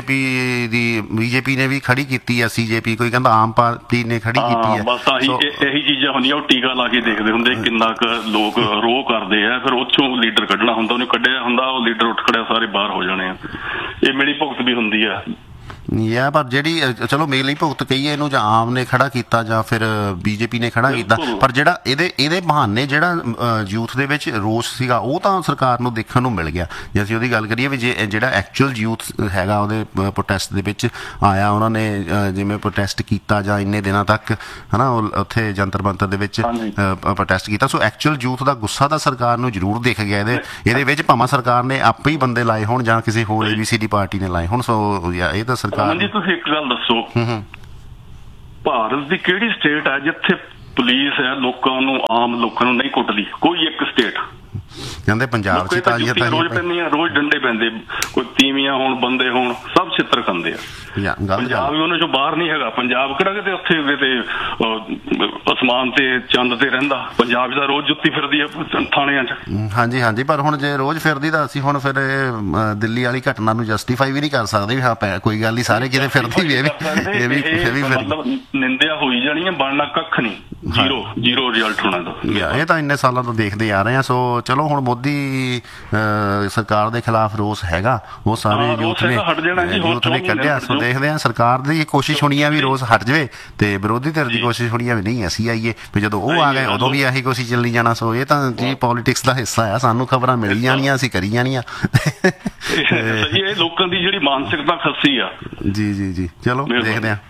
ਬੀਜੇਪੀ ਨੇ ਵੀ ਖੜੀ ਕੀਤੀ ਆ, CJP, ਕੋਈ ਕਹਿੰਦਾ ਆਮ ਪਾਰਟੀ ਨੇ ਖੜੀ ਕੀਤੀ ਹੈ।
ਬਸ ਇਹੀ ਚੀਜ਼ਾਂ ਹੁੰਦੀਆਂ। ਉਹ ਟੀਕਾ ਲਾ ਕੇ ਦੇਖਦੇ ਹੁੰਦੇ ਕਿੰਨਾ ਕੁ ਲੋਕ ਰੋਹ ਕਰਦੇ ਆ, ਫਿਰ ਉੱਥੋਂ ਲੀਡਰ ਕੱਢਣਾ ਹੁੰਦਾ। ਉਹਨੇ ਕੱਢਿਆ ਹੁੰਦਾ, ਉਹ ਲੀਡਰ ਉੱਠ ਖੜਿਆ, ਸਾਰੇ ਬਾਹਰ ਹੋ ਜਾਣੇ ਆ। ਇਹ ਮਿਲੀ ਭੁਗਤ ਵੀ ਹੁੰਦੀ ਆ।
ਪਰ ਜਿਹੜੀ ਚਲੋ ਮਿਲੀ ਭੁਗਤ ਕਹੀਏ ਇਹਨੂੰ, ਜਾਂ ਆਮ ਨੇ ਖੜਾ ਕੀਤਾ ਜਾਂ ਫਿਰ BJP ਨੇ ਖੜਾ ਕੀਤਾ, ਪਰ ਜਿਹੜਾ ਇਹਦੇ ਬਹਾਨੇ ਜਿਹੜਾ ਯੂਥ ਦੇ ਵਿੱਚ ਰੋਸ ਸੀਗਾ, ਉਹ ਤਾਂ ਸਰਕਾਰ ਨੂੰ ਦੇਖਣ ਨੂੰ ਮਿਲ ਗਿਆ। ਜੇ ਅਸੀਂ ਉਹਦੀ ਗੱਲ ਕਰੀਏ ਵੀ ਜੇ ਜਿਹੜਾ ਐਕਚੁਅਲ ਯੂਥ ਹੈਗਾ ਉਹਦੇ ਪ੍ਰੋਟੈਸਟ ਦੇ ਵਿੱਚ ਆਇਆ, ਉਹਨਾਂ ਨੇ ਜਿਵੇਂ ਪ੍ਰੋਟੈਸਟ ਕੀਤਾ ਜਾਂ ਇੰਨੇ ਦਿਨਾਂ ਤੱਕ ਹਨਾ ਉੱਥੇ ਜੰਤਰ ਮੰਤਰ ਦੇ ਵਿੱਚ ਪ੍ਰੋਟੈਸਟ ਕੀਤਾ, ਸੋ ਐਕਚੁਅਲ ਯੂਥ ਦਾ ਗੁੱਸਾ ਤਾਂ ਸਰਕਾਰ ਨੂੰ ਜ਼ਰੂਰ ਦਿਖ ਗਿਆ ਇਹਦੇ ਵਿੱਚ, ਭਾਵੇਂ ਸਰਕਾਰ ਨੇ ਆਪੇ ਹੀ ਬੰਦੇ ਲਾਏ ਹੋਣ ਜਾਂ ਕਿਸੇ ਹੋਰ ABCD ਪਾਰਟੀ ਨੇ ਲਾਏ ਹੋਣ। ਸੋ ਇਹ ਤਾਂ ਸਰਕਾਰ।
ਜੀ ਤੁਸੀਂ ਇੱਕ ਗੱਲ ਦੱਸੋ, ਭਾਰਤ ਦੀ ਕਿਹੜੀ ਸਟੇਟ ਹੈ ਜਿੱਥੇ ਪੁਲਿਸ ਹੈ ਆਮ ਲੋਕਾਂ ਨੂੰ ਨਹੀਂ ਕੁੱਟਦੀ? ਕੋਈ ਇੱਕ ਸਟੇਟ।
ਕਹਿੰਦੇ ਪੰਜਾਬ ਚ ਤਾਂ
ਰੋਜ਼ ਪੈਂਦੀਆਂ, ਰੋਜ਼ ਡੰਡੇ ਪੈਂਦੇ, ਕੋਈ ਤੀਵੀਆਂ ਹੋਣ, ਬੰਦੇ ਹੋਣ, ਸਭ ਛਿੱਤਰ ਖਾਂਦੇ ਆ। ਪੰਜਾਬ ਵੀ ਉਹਨਾਂ ਚੋਂ ਬਾਹਰ ਨਹੀਂ ਹੈਗਾ। ਪੰਜਾਬ ਕਿਹੜਾ ਕਿਤੇ ਉੱਥੇ ਕਿਤੇ ਅਸਮਾਨ ਤੇ ਚੰਦ ਤੇ ਰਹਿੰਦਾ। ਪੰਜਾਬ ਦਾ ਰੋਜ਼ ਜੁੱਤੀ ਫਿਰਦੀ ਆ ਥਾਣਿਆਂ ਚ।
ਹਾਂਜੀ, ਪਰ ਹੁਣ ਜੇ ਰੋਜ਼ ਫਿਰਦੀ ਤਾਂ ਅਸੀਂ ਹੁਣ ਫਿਰ ਦਿੱਲੀ ਵਾਲੀ ਘਟਨਾ ਨੂੰ ਜਸਟੀਫਾਈ ਵੀ ਨਹੀਂ ਕਰ ਸਕਦੇ ਵੀ ਹਾਂ ਕੋਈ ਗੱਲ ਨਹੀਂ, ਸਾਰੇ ਕਿਤੇ ਫਿਰਦੀ ਵੀ ਇਹ ਵੀ
ਮਤਲਬ ਨਿੰਦਿਆ ਹੋਈ ਜਾਣੀ ਹੈ, ਬਣਨਾ ਕੱਖ ਨਹੀਂ। ਜ਼ੀਰੋ ਰਿਜ਼ਲਟ ਹੋਣਾ ਦਾ।
ਇਹ ਤਾਂ ਇੰਨੇ ਸਾਲਾਂ ਤੋਂ ਦੇਖਦੇ ਆ ਰਹੇ ਆ। ਸੋ ਚਲੋ ਹੁਣ ਮੋਦੀ ਸਰਕਾਰ ਦੇ ਖਿਲਾਫ ਰੋਸ ਹੈਗਾ, ਉਹ ਸਾਰੇ ਯੂਥ ਨੇ ਕੱਢਿਆ। ਸੋ ਦੇਖਦੇ ਆ, ਸਰਕਾਰ ਦੀ ਕੋਸ਼ਿਸ਼ ਹੋਣੀ ਆ ਵੀ ਰੋਸ ਹਟ ਜਾਵੇ, ਤੇ ਵਿਰੋਧੀ ਧਿਰ ਦੀ ਕੋਸ਼ਿਸ਼ ਹੋਣੀ ਆ ਵੀ ਨਹੀਂ ਅਸੀਂ ਆਈਏ। ਵੀ ਜਦੋਂ ਉਹ ਆ ਗਏ ਉਦੋਂ ਵੀ ਇਹੀ ਕੋਸ਼ਿਸ਼ ਚੱਲੀ ਜਾਣਾ। ਸੋ ਇਹ ਤਾਂ ਜੀ ਪੋਲੀਟਿਕਸ ਦਾ ਹਿੱਸਾ ਆ, ਸਾਨੂੰ ਖਬਰਾਂ ਮਿਲ ਜਾਣੀਆਂ, ਅਸੀਂ ਕਰੀ ਜਾਣੀਆਂ।
ਇਹ ਲੋਕਾਂ ਦੀ ਜਿਹੜੀ ਮਾਨਸਿਕਤਾ ਖੱਸੀ ਆ। ਜੀ
ਚਲੋ ਦੇਖਦੇ ਆ।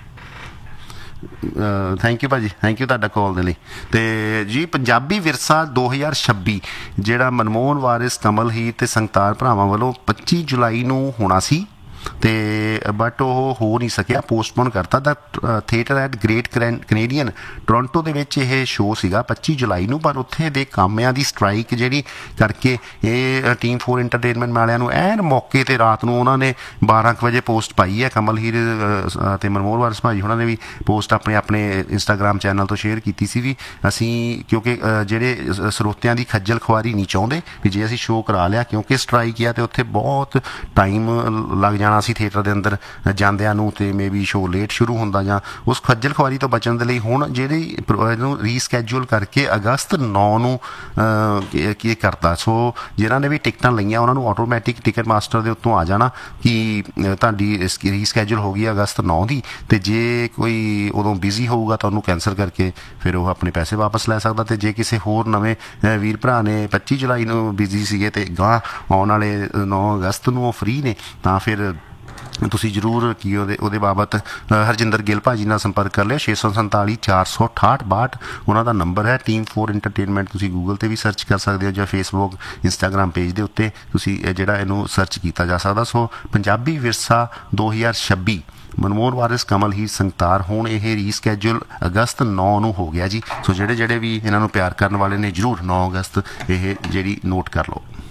ਥੈਂਕ ਯੂ ਭਾਜੀ, ਥੈਂਕ ਯੂ ਤੁਹਾਡਾ ਕਾਲ ਦੇ ਲਈ। ਤੇ ਜੀ ਪੰਜਾਬੀ ਵਿਰਸਾ 2026 ਜਿਹੜਾ ਮਨਮੋਹਨ ਵਾਰਿਸ, ਕਮਲ ਹੀਰ ਤੇ ਸੰਗਤਾਰ ਭਰਾਵਾਂ ਵੱਲੋਂ 25 ਜੁਲਾਈ ਨੂੰ ਹੋਣਾ ਸੀ, ਤੇ ਬਟ ਉਹ ਹੋ ਨਹੀਂ ਸਕਿਆ, ਪੋਸਟਪੋਨ ਕਰਤਾ। ਦਾ theatre at great Canadian Toronto ਦੇ ਵਿੱਚ ਇਹ ਸ਼ੋਅ ਸੀਗਾ 25 ਜੁਲਾਈ ਨੂੰ, ਪਰ ਉੱਥੇ ਦੇ ਕਾਮਿਆਂ ਦੀ ਸਟ੍ਰਾਈਕ ਜਿਹੜੀ ਕਰਕੇ ਇਹ Team 4 ਐਂਟਰਟੇਨਮੈਂਟ ਵਾਲਿਆਂ ਨੂੰ ਐਨ ਮੌਕੇ ਤੇ ਰਾਤ ਨੂੰ ਉਹਨਾਂ ਨੇ 12 ਵਜੇ ਪੋਸਟ ਪਾਈ ਹੈ। ਕਮਲ ਹੀਰ ਤੇ ਮਨਮੋਹਨ ਵਾਰਿਸ ਭਾਜੀ ਉਹਨਾਂ ਨੇ ਵੀ ਪੋਸਟ ਆਪਣੇ ਇੰਸਟਾਗ੍ਰਾਮ ਚੈਨਲ ਤੋਂ ਸ਼ੇਅਰ ਕੀਤੀ ਸੀ ਵੀ ਅਸੀਂ ਕਿਉਂਕਿ ਜਿਹੜੇ ਸਰੋਤਿਆਂ ਦੀ ਖੱਜਲ ਖੁਆਰੀ ਨਹੀਂ ਚਾਹੁੰਦੇ ਵੀ ਜੇ ਅਸੀਂ ਸ਼ੋਅ ਕਰਾ ਲਿਆ, ਕਿਉਂਕਿ ਸਟ੍ਰਾਈਕ ਆ ਤੇ ਉੱਥੇ ਬਹੁਤ ਟਾਈਮ ਲੱਗ ਜਾਣਾ ਸੀ ਥੀਏਟਰ ਦੇ ਅੰਦਰ ਜਾਂਦਿਆਂ ਨੂੰ, ਤੇ ਮੇਬੀ ਸ਼ੋਅ ਲੇਟ ਸ਼ੁਰੂ ਹੁੰਦਾ, ਜਾਂ ਉਸ ਖੱਜਲ ਖੁਆਰੀ ਤੋਂ ਬਚਣ ਦੇ ਲਈ ਹੁਣ ਜਿਹੜੀ ਇਹਨੂੰ ਰੀਸਕੈਜੂਲ ਕਰਕੇ ਅਗਸਤ 9 ਨੂੰ ਕੀ ਕਰਤਾ। ਸੋ ਜਿਨ੍ਹਾਂ ਨੇ ਵੀ ਟਿਕਟਾਂ ਲਈਆਂ ਉਹਨਾਂ ਨੂੰ ਆਟੋਮੈਟਿਕ ਟਿਕਟ ਮਾਸਟਰ ਦੇ ਉੱਤੋਂ ਆ ਜਾਣਾ ਕਿ ਤੁਹਾਡੀ ਰੀਸਕੈਜੂਲ ਹੋ ਗਈ ਅਗਸਤ 9 ਦੀ, ਤੇ ਜੇ ਕੋਈ ਉਦੋਂ ਬਿਜ਼ੀ ਹੋਊਗਾ ਤਾਂ ਉਹਨੂੰ ਕੈਂਸਲ ਕਰਕੇ ਫਿਰ ਉਹ ਆਪਣੇ ਪੈਸੇ ਵਾਪਸ ਲੈ ਸਕਦਾ। ਤੇ ਜੇ ਕਿਸੇ ਹੋਰ ਨਵੇਂ ਵੀਰ ਭਰਾ ਨੇ 25 ਜੁਲਾਈ ਨੂੰ ਬਿਜ਼ੀ ਸੀਗੇ ਤੇ ਗਾਂ ਆਉਣ ਵਾਲੇ 9 ਅਗਸਤ ਨੂੰ ਉਹ ਫ੍ਰੀ ਨੇ, ਤਾਂ ਫਿਰ ਤੁਸੀਂ ਜ਼ਰੂਰ ਕੀ ਉਹਦੇ ਬਾਬਤ ਹਰਜਿੰਦਰ ਗਿੱਲ ਭਾਜੀ ਨਾਲ ਸੰਪਰਕ ਕਰ ਲਿਓ। 647 468 62 ਉਹਨਾਂ ਦਾ ਨੰਬਰ ਹੈ। Team 4 ਐਂਟਰਟੇਨਮੈਂਟ ਤੁਸੀਂ ਗੂਗਲ ਤੇ ਵੀ ਸਰਚ ਕਰ ਸਕਦੇ ਹੋ, ਜਾਂ ਫੇਸਬੁੱਕ ਇੰਸਟਾਗ੍ਰਾਮ ਪੇਜ ਦੇ ਉੱਤੇ ਤੁਸੀਂ ਜਿਹੜਾ ਇਹਨੂੰ ਸਰਚ ਕੀਤਾ ਜਾ ਸਕਦਾ। ਸੋ ਪੰਜਾਬੀ ਵਿਰਸਾ 2026 ਮਨਮੋਹਨ ਵਾਰਿਸ, ਕਮਲ ਹੀਰ, ਸੰਗਤਾਰ, ਹੁਣ ਇਹ ਰੀਸਕੈਜੂਲ ਅਗਸਤ 9 ਨੂੰ ਹੋ ਗਿਆ ਜੀ। ਸੋ ਜਿਹੜੇ ਵੀ ਇਹਨਾਂ ਨੂੰ ਪਿਆਰ ਕਰਨ ਵਾਲੇ ਨੇ ਜ਼ਰੂਰ 9 ਅਗਸਤ ਇਹ ਜਿਹੜੀ ਨੋਟ ਕਰ ਲਓ।